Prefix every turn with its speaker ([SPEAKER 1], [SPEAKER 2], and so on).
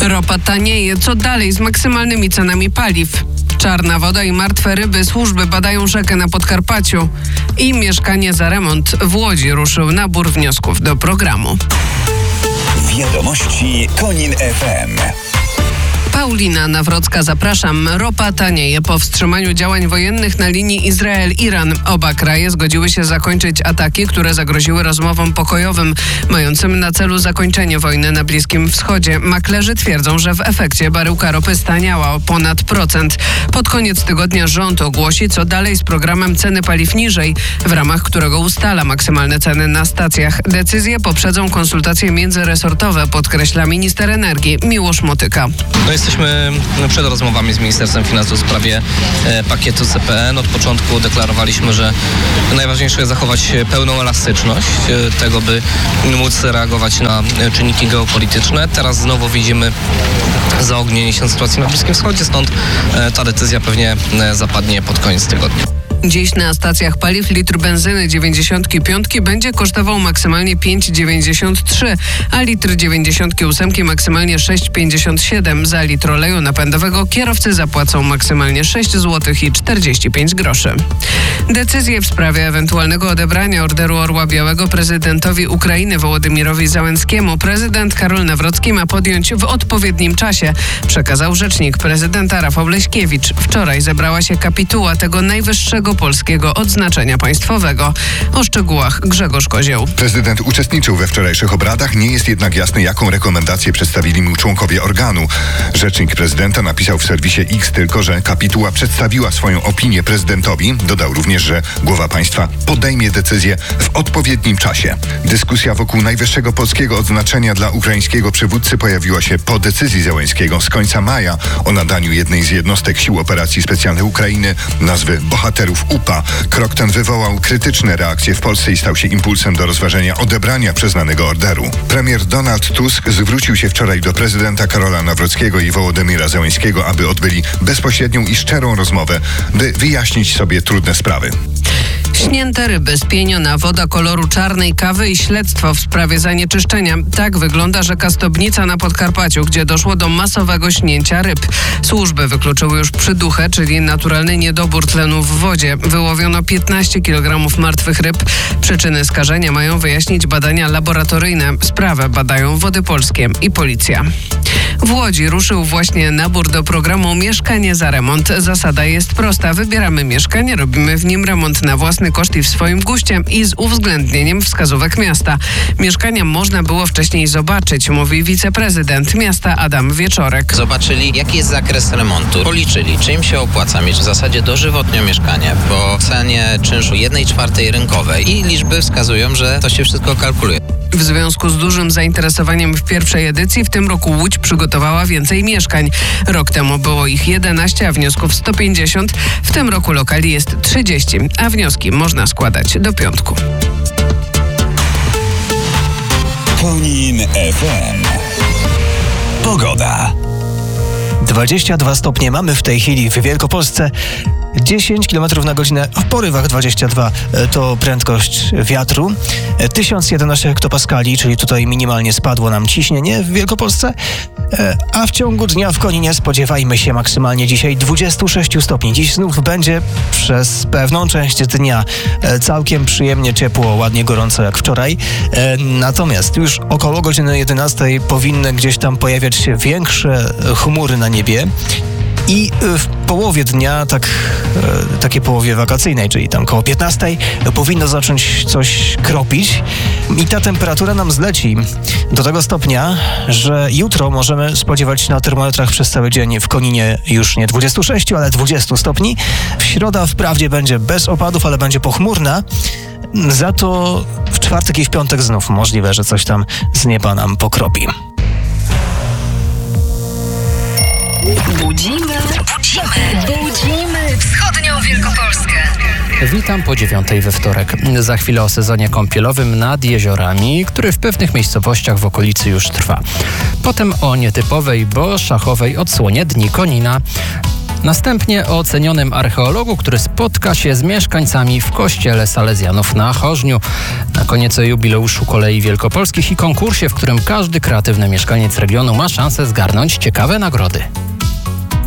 [SPEAKER 1] Ropa tanieje. Co dalej z maksymalnymi cenami paliw? Czarna woda i martwe ryby. Służby badają rzekę na Podkarpaciu. I mieszkanie za remont w Łodzi ruszył nabór wniosków do programu.
[SPEAKER 2] Wiadomości Konin FM.
[SPEAKER 1] Paulina Nawrocka, zapraszam. Ropa tanieje po wstrzymaniu działań wojennych na linii Izrael-Iran. Oba kraje zgodziły się zakończyć ataki, które zagroziły rozmowom pokojowym, mającym na celu zakończenie wojny na Bliskim Wschodzie. Maklerzy twierdzą, że w efekcie baryłka ropy staniała o ponad 1%. Pod koniec tygodnia rząd ogłosi, co dalej z programem ceny paliw niżej, w ramach którego ustala maksymalne ceny na stacjach. Decyzje poprzedzą konsultacje międzyresortowe, podkreśla minister energii Miłosz Motyka.
[SPEAKER 3] Jesteśmy przed rozmowami z Ministerstwem Finansów w sprawie pakietu CPN. Od początku deklarowaliśmy, że najważniejsze jest zachować pełną elastyczność tego, by móc reagować na czynniki geopolityczne. Teraz znowu widzimy zaognienie się sytuacji na Bliskim Wschodzie, stąd ta decyzja pewnie zapadnie pod koniec tygodnia.
[SPEAKER 1] Dziś na stacjach paliw litr benzyny 95 będzie kosztował maksymalnie 5,93, a litr 98 maksymalnie 6,57. Za litr oleju napędowego kierowcy zapłacą maksymalnie 6 zł i 45 groszy. Decyzję w sprawie ewentualnego odebrania Orderu Orła Białego prezydentowi Ukrainy Wołodymyrowi Zełenskiemu prezydent Karol Nawrocki ma podjąć w odpowiednim czasie, przekazał rzecznik prezydenta Rafał Leśkiewicz. Wczoraj zebrała się kapituła tego najwyższego polskiego odznaczenia państwowego. O szczegółach Grzegorz Kozioł.
[SPEAKER 4] Prezydent uczestniczył we wczorajszych obradach, nie jest jednak jasne, jaką rekomendację przedstawili mu członkowie organu. Rzecznik prezydenta napisał w serwisie X tylko, że kapituła przedstawiła swoją opinię prezydentowi. Dodał również, że głowa państwa podejmie decyzję w odpowiednim czasie. Dyskusja wokół najwyższego polskiego odznaczenia dla ukraińskiego przywódcy pojawiła się po decyzji Zełenskiego z końca maja o nadaniu jednej z jednostek Sił Operacji Specjalnych Ukrainy nazwy Bohaterów UPA. Krok ten wywołał krytyczne reakcje w Polsce i stał się impulsem do rozważenia odebrania przyznanego orderu. Premier Donald Tusk zwrócił się wczoraj do prezydenta Karola Nawrockiego i Wołodymyra Zełenskiego, aby odbyli bezpośrednią i szczerą rozmowę, by wyjaśnić sobie trudne sprawy.
[SPEAKER 1] Śnięte ryby, spieniona woda koloru czarnej kawy i śledztwo w sprawie zanieczyszczenia. Tak wygląda rzeka Stobnica na Podkarpaciu, gdzie doszło do masowego śnięcia ryb. Służby wykluczyły już przyduchę, czyli naturalny niedobór tlenu w wodzie. Wyłowiono 15 kg martwych ryb. Przyczyny skażenia mają wyjaśnić badania laboratoryjne. Sprawę badają Wody Polskie i policja. W Łodzi ruszył właśnie nabór do programu Mieszkanie za remont. Zasada jest prosta. Wybieramy mieszkanie, robimy w nim remont na własny koszt i w swoim guście i z uwzględnieniem wskazówek miasta. Mieszkania można było wcześniej zobaczyć, mówi wiceprezydent miasta Adam Wieczorek.
[SPEAKER 5] Zobaczyli, jaki jest zakres remontu, policzyli, czy im się opłaca mieć w zasadzie dożywotnie mieszkanie po cenie czynszu 1/4 rynkowej i liczby wskazują, że to się wszystko kalkuluje.
[SPEAKER 1] W związku z dużym zainteresowaniem w pierwszej edycji w tym roku Łódź przygotowała więcej mieszkań. Rok temu było ich 11, a wniosków 150. W tym roku lokali jest 30, a wnioski można składać do piątku.
[SPEAKER 2] Konin FM. Pogoda.
[SPEAKER 6] 22 stopnie mamy w tej chwili w Wielkopolsce. 10 km na godzinę, w porywach 22 to prędkość wiatru. 1011 hektopaskali, czyli tutaj minimalnie spadło nam ciśnienie w Wielkopolsce. A w ciągu dnia w Koninie spodziewajmy się maksymalnie dzisiaj 26 stopni. Dziś znów będzie przez pewną część dnia całkiem przyjemnie ciepło, ładnie gorąco jak wczoraj. Natomiast już około godziny 11 powinny gdzieś tam pojawiać się większe chmury na niebie. I w połowie dnia, takiej połowie wakacyjnej, czyli tam koło 15, powinno zacząć coś kropić i ta temperatura nam zleci do tego stopnia, że jutro możemy spodziewać się na termometrach przez cały dzień w Koninie już nie 26, ale 20 stopni. Środa wprawdzie będzie bez opadów, ale będzie pochmurna. Za to w czwartek i w piątek znów możliwe, że coś tam z nieba nam pokropi.
[SPEAKER 7] Budzimy wschodnią Wielkopolskę.
[SPEAKER 8] Witam po 9:00 we wtorek. Za chwilę o sezonie kąpielowym nad jeziorami, który w pewnych miejscowościach w okolicy już trwa. Potem o nietypowej, bo szachowej odsłonie Dni Konina. Następnie o cenionym archeologu, który spotka się z mieszkańcami w kościele Salezjanów na Chorzniu. Na koniec o jubileuszu Kolei Wielkopolskich i konkursie, w którym każdy kreatywny mieszkaniec regionu ma szansę zgarnąć ciekawe nagrody.